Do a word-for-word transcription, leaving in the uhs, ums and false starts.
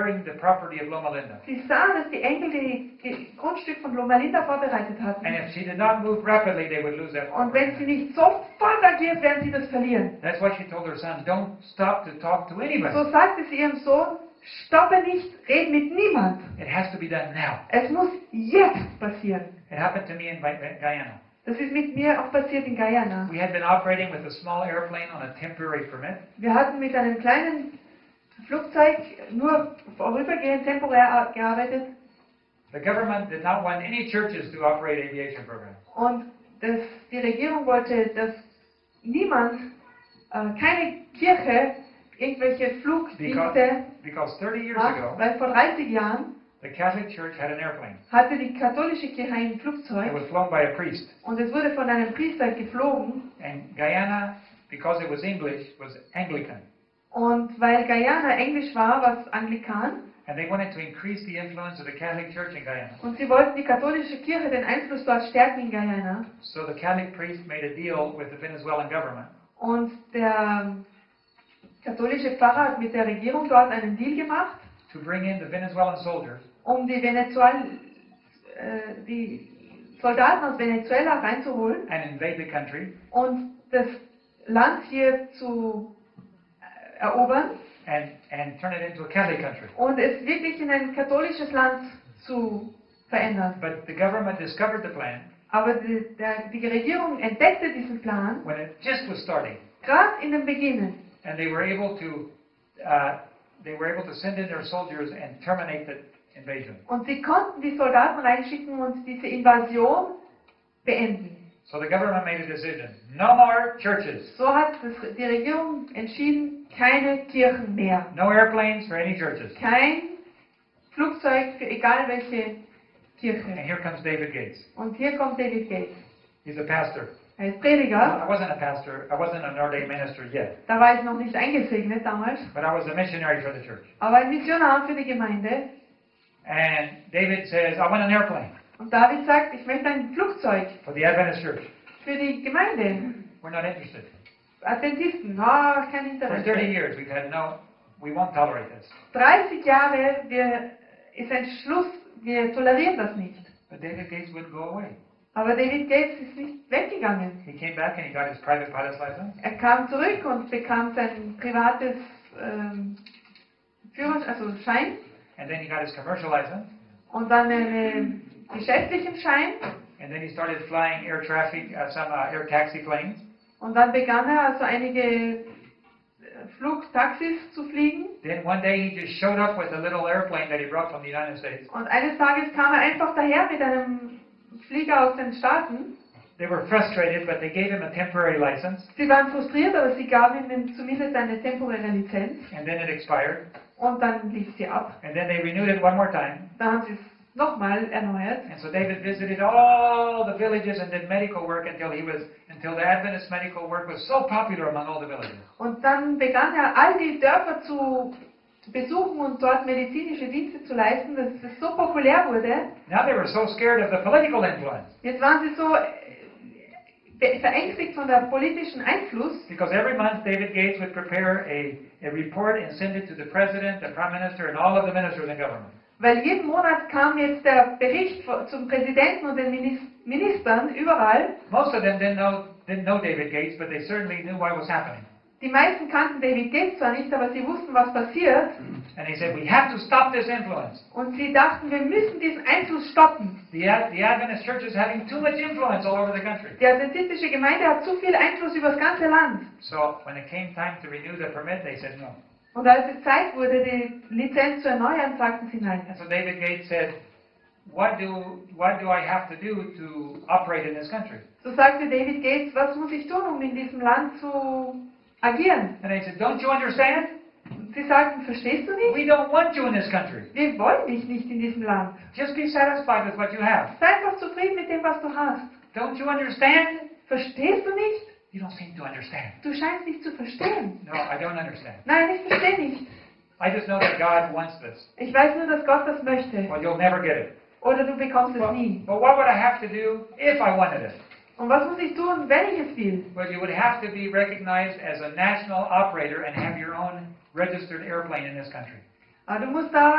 preparing the property of Loma Linda. Sie sahen, dass die Engel die, die Grundstück von Loma Linda vorbereitet hatten. And if she did not move rapidly, they would lose that Und wenn sie property. nicht sofort agiert, werden sie das verlieren. That's why she told her son, don't stop to talk to anybody. So sagte sie ihrem Sohn, stoppe nicht, red mit niemand. It has to be done now. Es muss jetzt passieren. It happened to me in Gu- Guyana. Das ist mit mir auch passiert in Guyana. We had been operating with a small airplane on a temporary permit. Wir hatten mit einem kleinen Flugzeug nur vorübergehend temporär gearbeitet. The government did not want any churches to operate aviation programs. Und das, die Regierung wollte, dass niemand, äh, keine Kirche, irgendwelche Because, Flugdienste because thirty years macht, ago, weil vor dreißig Jahren the Catholic Church had an airplane. hatte die katholische Kirche ein It Flugzeug was flown by a priest. und es wurde von einem Priester geflogen. And Guyana, because it was English, was Anglican. Und weil Guyana Englisch war, war es Anglikan. And they wanted to increase the influence of the Catholic Church in Guyana. Und sie wollten die katholische Kirche, den Einfluss dort stärken in Guyana. So the Catholic priest made a deal with the Venezuelan government Und der katholische Pfarrer hat mit der Regierung dort einen Deal gemacht, to bring in the Venezuelan soldiers um die, Venezuel äh, die Soldaten aus Venezuela reinzuholen and invade the country und das Land hier zu äh, erobern and, and turn it into a Catholic country. und es wirklich in ein katholisches Land zu verändern. But the government discovered the plan Aber die, der, die Regierung entdeckte diesen Plan when it just was starting, gerade in den Beginnen. and they were able to uh, they were able to send in their soldiers and terminate the invasion. Und sie konnten die Soldaten reinschicken und diese Invasion beenden. So the government made a decision: no more churches, So hat das, die Regierung entschieden, keine Kirchen mehr. no airplanes for any churches. Kein Flugzeug für egal welche And Kirche. here comes David Gates. Und hier kommt David Gates. He's a pastor. Er ist I Prediger. wasn't a pastor. I wasn't an ordained minister yet, Da war ich noch nicht eingesegnet damals. but I was a missionary for the church. Aber ein Missionar für die Gemeinde. And David says, I want an airplane Und David sagt, ich möchte ein Flugzeug for the Adventist church. für die Gemeinde. We're not interested. Adventisten, ah, kein For thirty Interesse. years, we've had no, we won't tolerate this. dreißig Jahre, wir, ist ein Schluss, wir tolerieren das nicht. But David Gates wouldn't go away. Aber David Gates ist nicht weggegangen. He came back and he got his private pilot's license. Er kam zurück und bekam sein privates ähm, Führungs-, also Schein And then he got his commercial license. und dann einen geschäftlichen Schein. And then he started flying air traffic, uh, some uh, air taxi planes. Und dann begann er also einige äh, Flugtaxis zu fliegen. Then one day he just showed up with a little airplane that he brought from the United States. Und eines Tages kam er einfach daher mit einem Flieger aus den Staaten. They were frustrated, but they gave him a temporary license. Sie waren frustriert, aber sie gaben ihm zumindest eine temporäre Lizenz. And then it expired. Und dann lief sie ab. And then they renewed it one more time. Dann haben sie es nochmal erneuert. And so David visited all the villages and did medical work until he was until the Adventist medical work was so popular among all the villages. Und dann begann er, all die Dörfer zu besuchen und dort medizinische Dienste zu leisten, dass es so populär wurde. Now they were so scared of the political influence Jetzt waren sie so äh, verängstigt von der politischen Einfluss, because every month David Gates would prepare a, a report and send it to the president, the prime minister, and all of the ministers in government. weil jeden Monat kam jetzt der Bericht zum Präsidenten und den Minis- Ministern überall. Most of them didn't know didn't know David Gates, but they certainly knew what was happening. Die meisten kannten David Gates zwar nicht, aber sie wussten, was passiert. And they said, we have to stop this influence. Und sie dachten, wir müssen diesen Einfluss stoppen. The, Ad- the Adventist church is having too much influence all over the country. Die adventistische Gemeinde hat zu viel Einfluss über das ganze Land. So when it came time to renew the permit, they said no. Und als es Zeit wurde, die Lizenz zu erneuern, sagten sie nein. And so David Gates said, what do, what do I have to do to operate in this country? So sagte David Gates, was muss ich tun, um in diesem Land zu agieren? And they said, don't you understand? Und sie sagten, verstehst du nicht? We don't want you in this country. Wir wollen dich nicht in diesem Land. Just be satisfied with what you have. Sei einfach zufrieden mit dem, was du hast. Don't you understand? Verstehst du nicht? You don't seem to understand. Du scheinst nicht zu verstehen. No, I don't understand. Nein, ich verstehe nicht. I just know that God wants this. Ich weiß nur, dass Gott das möchte. Well, you'll never get it. Oder du bekommst es But, nie. but what would I have to do if I wanted it? Und was muss ich tun, wenn ich es will? Well, you would have to be recognized as a national operator and have your own registered airplane in this country. Aber du musst da